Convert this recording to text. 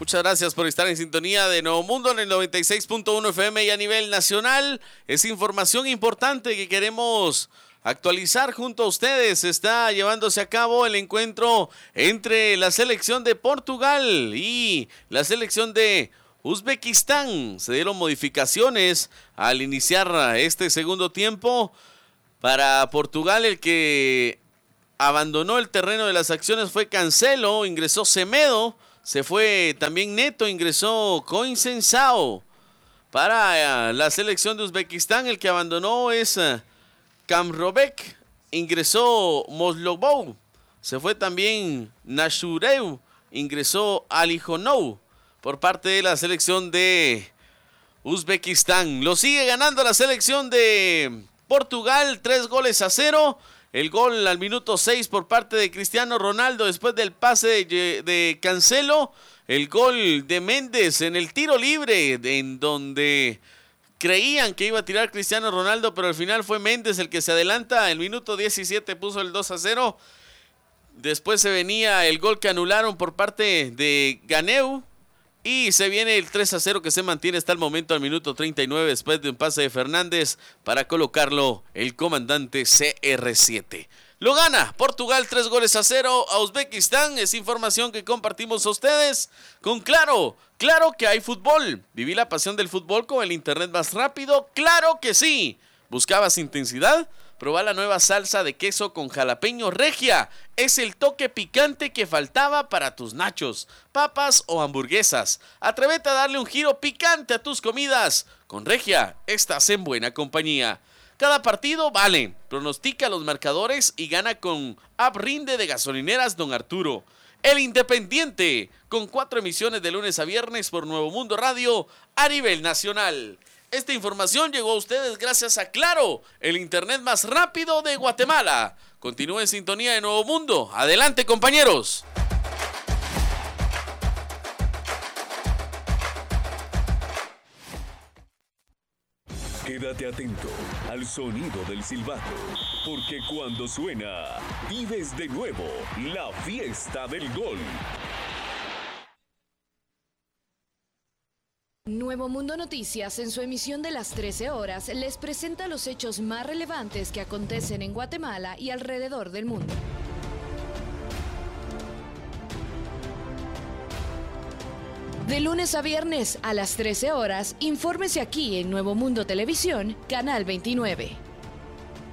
Muchas gracias por estar en sintonía de Nuevo Mundo en el 96.1 FM y a nivel nacional. Es información importante que queremos actualizar junto a ustedes. Está llevándose a cabo el encuentro entre la selección de Portugal y la selección de Uzbekistán. Se dieron modificaciones al iniciar este segundo tiempo. Para Portugal, el que abandonó el terreno de las acciones fue Cancelo, ingresó Semedo, se fue también Neto, ingresó Coinsensao. Para la selección de Uzbekistán, el que abandonó es Kamrovek, ingresó Moslovou, se fue también Nashureu, ingresó Alijonou por parte de la selección de Uzbekistán. Lo sigue ganando la selección de Portugal, 3-0. El gol al minuto 6 por parte de Cristiano Ronaldo después del pase de Cancelo. El gol de Méndez en el tiro libre, en donde creían que iba a tirar Cristiano Ronaldo, pero al final fue Méndez el que se adelanta. El minuto 17 puso el 2-0. Después se venía el gol que anularon por parte de Ganeu. Y se viene el 3-0 que se mantiene hasta el momento al minuto 39 después de un pase de Fernández para colocarlo el comandante CR7. Lo gana Portugal 3-0 a Uzbekistán. Es información que compartimos a ustedes con Claro. Claro que hay fútbol. Viví la pasión del fútbol con el internet más rápido. Claro que sí. ¿Buscabas intensidad? Proba la nueva salsa de queso con jalapeño Regia. Es el toque picante que faltaba para tus nachos, papas o hamburguesas. Atrévete a darle un giro picante a tus comidas. Con Regia estás en buena compañía. Cada partido vale. Pronostica los marcadores y gana con App Rinde de Gasolineras Don Arturo. El Independiente, con 4 emisiones de lunes a viernes por Nuevo Mundo Radio a nivel nacional. Esta información llegó a ustedes gracias a Claro, el internet más rápido de Guatemala. Continúe en sintonía de Nuevo Mundo. Adelante, compañeros. Quédate atento al sonido del silbato, porque cuando suena, vives de nuevo la fiesta del gol. Nuevo Mundo Noticias, en su emisión de las 13 horas, les presenta los hechos más relevantes que acontecen en Guatemala y alrededor del mundo. De lunes a viernes a las 13 horas, infórmese aquí en Nuevo Mundo Televisión, Canal 29.